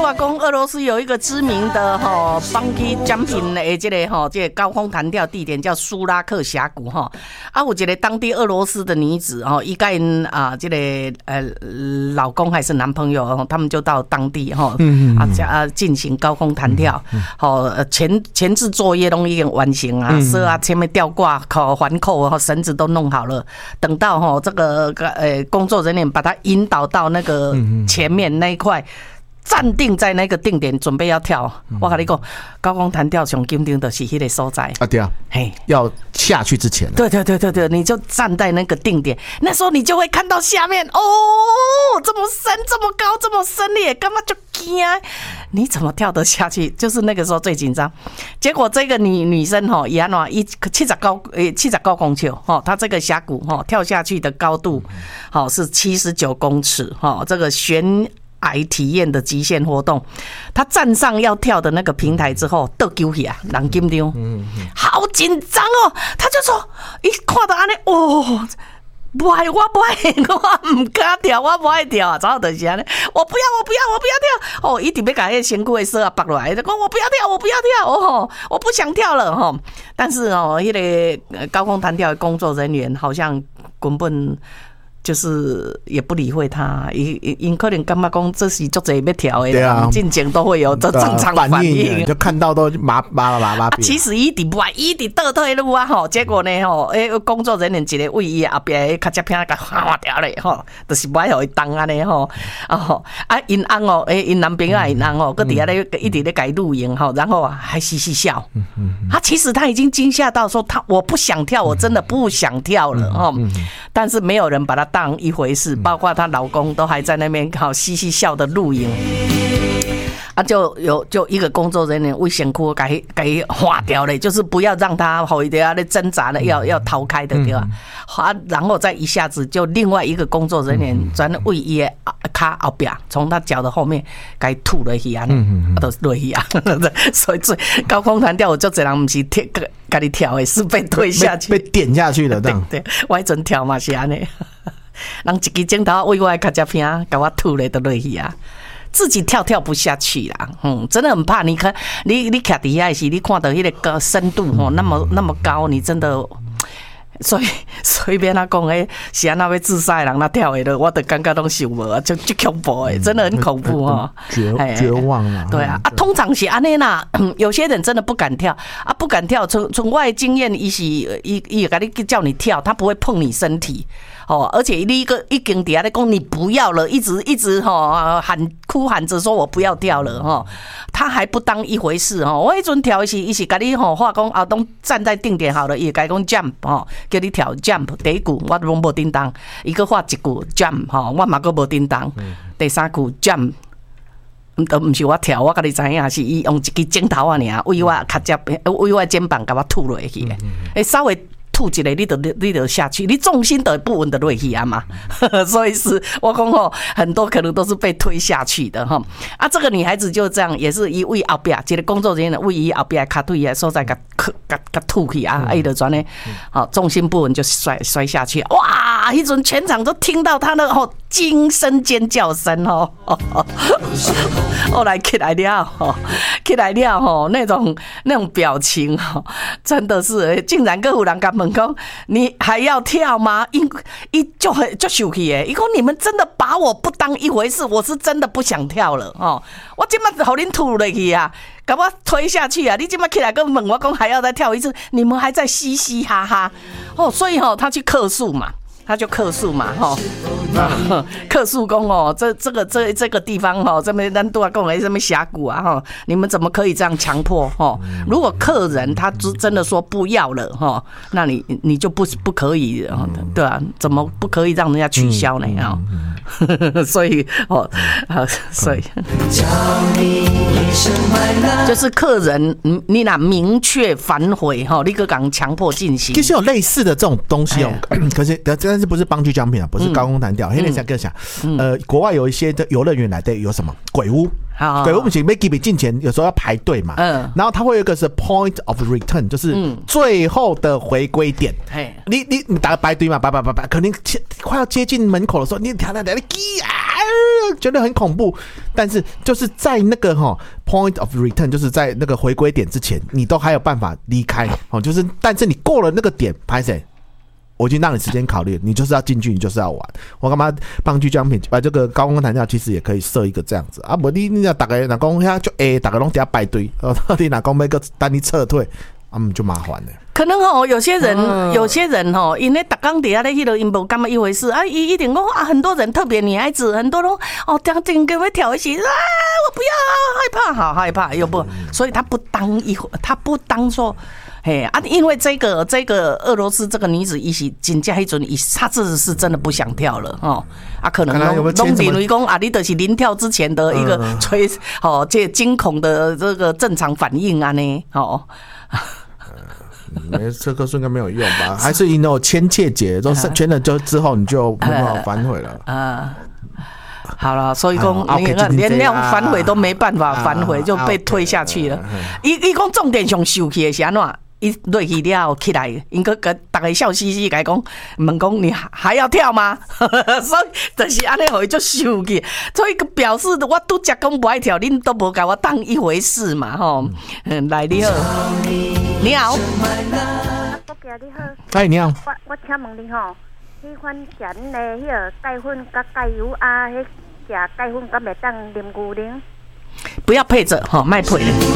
我讲俄罗斯有一个知名的bungee jumping 的这个高空弹跳地点叫苏拉克峡谷有一个当地俄罗斯的女子伊跟因这个老公还是男朋友他们就到当地进行高空弹跳前置作业都已经完成啊，车啊前面吊挂环扣绳子都弄好了，等到这个工作人员把他引导到那个前面那一块。站定在那个定点，准备要跳。我跟你讲，高空弹跳上紧张的是那个所在啊，对啊，要下去之前， 对，你就站在那个定点，那时候你就会看到下面这么深、这么高、这么深烈，干嘛就惊？你怎么跳得下去？就是那个时候最紧张。结果这个女生伊安怎70高公尺她这个峡谷跳下去的高度是79公尺这个悬崖体验的极限活动，他站上要跳的那个平台之后，倒丢起啊，人紧张，好紧张哦！他就说，一看到安尼，不爱，我唔敢跳，我不爱跳啊！早就是安尼，我不要跳！一直要把那身躯的绳拔落来，就讲我不要跳，我不想跳了但是那个高空弹跳的工作人员好像根本。就是也不理会他，因可能感觉讲这是足侪要跳的，进前都会有这正常反应， 就看到都麻。 其实伊直歪，伊直倒退路结果呢工作人员一个为伊后边卡接片甲划掉咧就是不爱互伊动安尼因翁因男朋友因翁搁底下咧一直咧改录影然后还嘻嘻笑，其实他已经惊吓到说我不想跳，我真的不想跳了但是没有人把他当一回事，包括她老公都还在那边嘻嘻笑的录影就一个工作人员为身躯给划掉了，就是不要让他后一点在挣扎的要逃开的对吧？然后再一下子就另外一个工作人员专为伊的脚后边从他脚的后面给吐了去都落去所以最高空弹跳有足侪人不是跟你跳的，是被推下去， 被点下去了。 对，我迄阵跳嘛是安尼，人一支镜头为我的脚趾片，给我吐了都落去自己跳不下去啦，真的很怕。你看，你徛底下时，你看到那个深度那么高，你真的。所以随便他讲是安那要自杀的人，他跳的我都感觉都受无就恐怖真的很恐怖绝望了。 对啊，通常是安尼啦，有些人真的不敢跳不敢跳。从我的经验，伊跟你叫你跳，他不会碰你身体而且你一经底下在讲你不要了，一直哭喊着说我不要跳了他还不当一回事我迄阵跳的是伊是跟你话讲都站在定点好了，伊跟你讲 jump 叫你跳 jump 第一句我拢无叮当，伊个画一句 jump 我嘛个无叮当，第三句 jump 都不是我跳，我跟你知影是伊用一支镜头尔为我肩膀给我吐落去稍微吐一个你就下去，你重心都不稳的落去嘛所以是我讲很多可能都是被推下去的这个女孩子就这样，也是伊为后边一个工作人员为伊后边脚腿的所在给吐去伊就转呢重心不稳就摔下去，哇！迄阵全场都听到他的惊声尖叫声后来起来了那种表情真的是竟然有人敢问讲你还要跳吗？伊就生气耶！伊讲你们真的把我不当一回事，我是真的不想跳了我今麦互恁吐落去把我推下去你今麦起来跟问我讲还要再跳一次，你们还在嘻嘻哈哈所以他去客诉嘛。他就客诉嘛，客诉讲这个地方这边咱都要讲什么峡谷你们怎么可以这样强迫如果客人他真的说不要了那你就不可以对啊，怎么不可以让人家取消呢所以就是客人你若明确反悔你个讲强迫进行， 其实有类似的这种东西可是但是不是bungee jumping不是高空弹跳。现在想跟想，国外有一些的游乐园来的有什么鬼屋？鬼屋不行，没给你进前有时候要排队嘛。然后它会有一个是 point of return， 就是最后的回归点。你打个排队嘛，可能快要接近门口的时候，你跳到那里觉得很恐怖。但是就是在那个point of return， 就是在那个回归点之前，你都还有办法离开就是但是你过了那个点，拍谁？我已经让你时间考虑，你就是要进去，你就是要玩。我干嘛棒球奖品这个高空弹跳其实也可以设一个这样子啊，不你要大概哪讲遐就大家拢在排队，到底哪讲要个等你撤退，就麻烦了。 可能有些人因为逐工底下咧迄个因无感觉一回事啊，一定讲很多人特别女孩子很多都整个会跳一起我不要害怕，好害怕又不，所以他不当说。因为这个俄罗斯这个女子一起真正迄阵，她是真的不想跳了可能拢认为讲你就是临跳之前的一个这惊恐的这个正常反应呢这个应该没有用吧？还是因为签切结，都签了之后你就没办法反悔了好了，所以讲连那种反悔都没办法反悔，就被推下去了。伊讲重点上受气的是安怎？伊落去了起来，应该跟大家笑嘻嘻，甲伊讲，问讲你还要跳吗？所以就是安尼，互伊就受气。所以表示我拄则讲不爱跳，恁都无甲我当一回事嘛，来你好，你好， 你好， 嗨，你好， 我请问你迄款食恁的迄个钙粉甲钙油迄食钙粉敢会当啉牛奶？ 不要配着，卖配的。